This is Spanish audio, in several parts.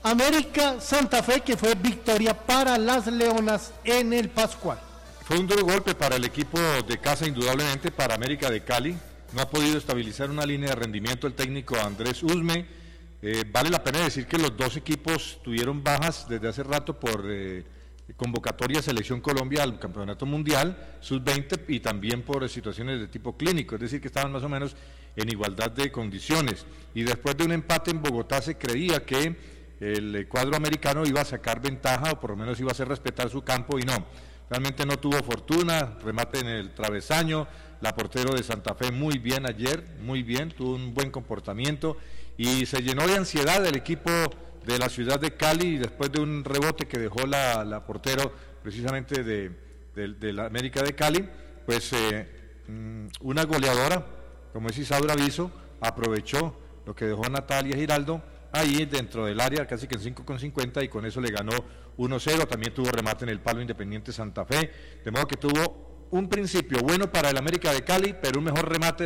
América Santa Fe, que fue victoria para las Leonas en el Pascual. Fue un duro golpe para el equipo de casa, indudablemente, para América de Cali. No ha podido estabilizar una línea de rendimiento el técnico Andrés Usme. Vale la pena decir que los dos equipos tuvieron bajas desde hace rato por convocatoria Selección Colombia al Campeonato Mundial Sub-20 y también por situaciones de tipo clínico, es decir, que estaban más o menos en igualdad de condiciones. Y después de un empate en Bogotá se creía que el cuadro americano iba a sacar ventaja o por lo menos iba a hacer respetar su campo y no. Realmente no tuvo fortuna, remate en el travesaño, la portero de Santa Fe muy bien ayer, muy bien, tuvo un buen comportamiento y se llenó de ansiedad el equipo de la ciudad de Cali después de un rebote que dejó la portero precisamente de la América de Cali, pues una goleadora, como es Isaura Viso, aprovechó lo que dejó Natalia Giraldo ahí dentro del área, casi que en 5,50 y con eso le ganó 1-0, también tuvo remate en el palo Independiente Santa Fe, de modo que tuvo un principio bueno para el América de Cali, pero un mejor remate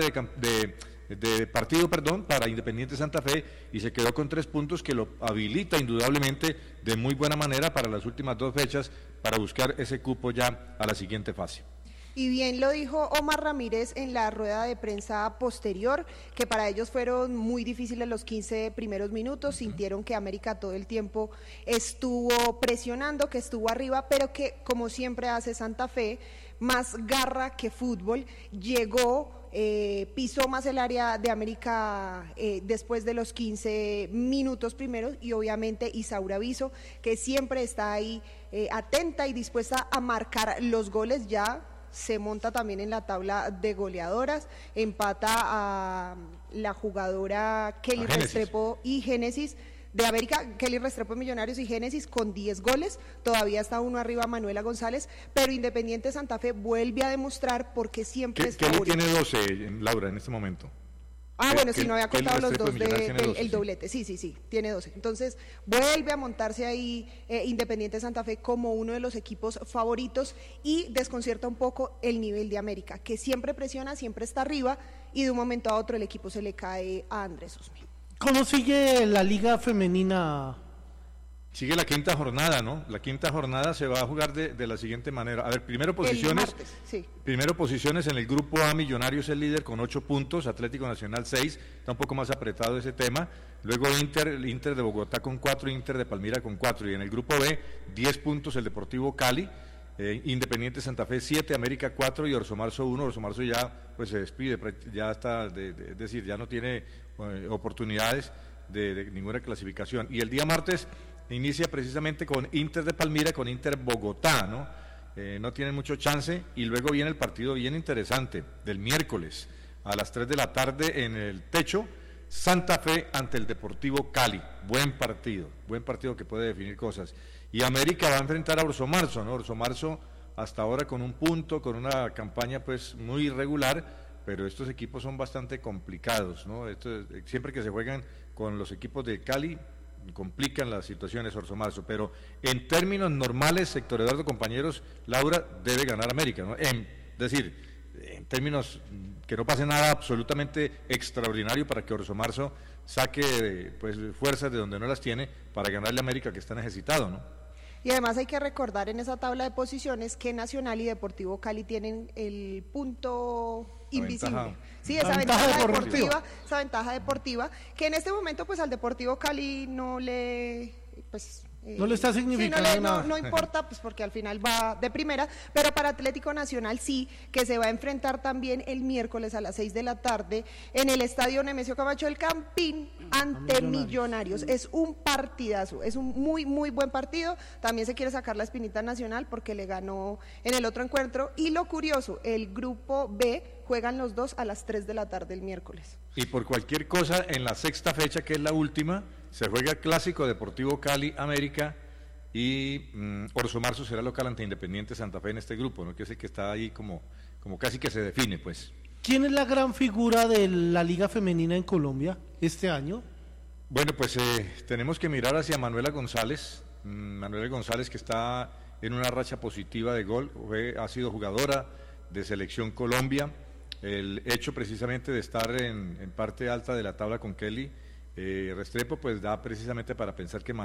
de partido para Independiente Santa Fe y se quedó con 3 puntos que lo habilita indudablemente de muy buena manera para las últimas 2 fechas para buscar ese cupo ya a la siguiente fase. Y bien lo dijo Omar Ramírez en la rueda de prensa posterior, que para ellos fueron muy difíciles los 15 primeros minutos, sintieron que América todo el tiempo estuvo presionando, que estuvo arriba, pero que como siempre hace Santa Fe, más garra que fútbol, llegó, pisó más el área de América después de los 15 minutos primeros y obviamente Isaura Viso, que siempre está ahí atenta y dispuesta a marcar los goles, ya se monta también en la tabla de goleadoras, empata a la jugadora Kelly Restrepo y Génesis de América, Kelly Restrepo Millonarios y Génesis con 10 goles, todavía está uno arriba Manuela González, pero Independiente Santa Fe vuelve a demostrar porque siempre es favorito. Kelly tiene 12, Laura, en este momento. Bueno, si no había contado los dos del doblete, sí, tiene 12. Entonces, vuelve a montarse ahí Independiente Santa Fe como uno de los equipos favoritos y desconcierta un poco el nivel de América, que siempre presiona, siempre está arriba y de un momento a otro el equipo se le cae a Andrés Usme. ¿Cómo sigue la Liga Femenina? Sigue la quinta jornada, ¿no? La quinta jornada se va a jugar de la siguiente manera. A ver, primero posiciones. El martes, sí. Primero posiciones en el grupo A, Millonarios el líder con 8 puntos, Atlético Nacional 6, está un poco más apretado ese tema. Luego Inter de Bogotá con 4, Inter de Palmira con 4. Y en el grupo B, 10 puntos el Deportivo Cali, Independiente Santa Fe 7, América 4 y Orso Marzo 1. Orso Marzo ya pues se despide, ya está, es decir, ya no tiene oportunidades de ninguna clasificación. Y el día martes inicia precisamente con Inter de Palmira, con Inter Bogotá, ¿no? No tienen mucho chance y luego viene el partido bien interesante del miércoles a las 3 de la tarde en el Techo, Santa Fe ante el Deportivo Cali, buen partido que puede definir cosas. Y América va a enfrentar a Orso Marzo, ¿no? Orso Marzo hasta ahora con un punto, con una campaña pues muy irregular, pero estos equipos son bastante complicados, ¿no? Siempre que se juegan con los equipos de Cali complican las situaciones Orso Marzo, pero en términos normales, Héctor Eduardo, compañeros, Laura debe ganar América, ¿no? En términos que no pase nada absolutamente extraordinario para que Orso Marzo saque pues fuerzas de donde no las tiene para ganarle a América que está necesitado, ¿no? Y además hay que recordar en esa tabla de posiciones que Nacional y Deportivo Cali tienen el punto invisible. Sí, esa ventaja deportiva, que en este momento pues al Deportivo Cali no le no le está significando nada. No importa, pues porque al final va de primera, pero para Atlético Nacional sí, que se va a enfrentar también el miércoles a las 6 de la tarde en el Estadio Nemesio Camacho del Campín ante Millonarios. Es un partidazo, es un muy, muy buen partido. También se quiere sacar la espinita Nacional porque le ganó en el otro encuentro. Y lo curioso, el grupo B juegan los dos a las 3 de la tarde el miércoles. Y por cualquier cosa, en la sexta fecha, que es la última, se juega el clásico Deportivo Cali América y Orso Marzo será local ante Independiente Santa Fe en este grupo, ¿no? Que es el que está ahí como casi que se define, pues. ¿Quién es la gran figura de la Liga Femenina en Colombia este año? Bueno, pues tenemos que mirar hacia Manuela González, que está en una racha positiva de gol, ha sido jugadora de Selección Colombia, el hecho precisamente de estar en parte alta de la tabla con Kelly Restrepo, pues da precisamente para pensar que